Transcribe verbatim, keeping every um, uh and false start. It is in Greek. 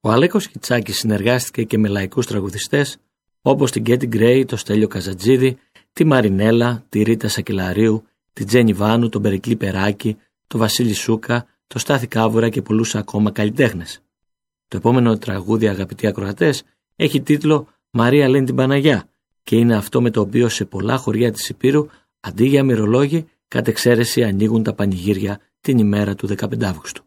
Ο Αλέκος Κιτσάκης συνεργάστηκε και με λαϊκούς τραγουδιστές όπως την Κέτι Γκρέι, το Στέλιο Καζατζίδη, τη Μαρινέλα, τη Ρίτα Σακελαρίου, τη Τζένι Βάνου, τον Περικλή Περάκη, τον Βασίλη Σούκα, τον Στάθη Κάβουρα και πολλούς ακόμα καλλιτέχνες. Το επόμενο τραγούδι, αγαπητοί ακροατές, έχει τίτλο «Μαρία λένε την Παναγιά» και είναι αυτό με το οποίο σε πολλά χωριά της Ηπείρου, αντί για μυρολόγοι, κατ' εξαίρεση ανοίγουν τα πανηγύρια την ημέρα του δεκαπέντε Αυγούστου.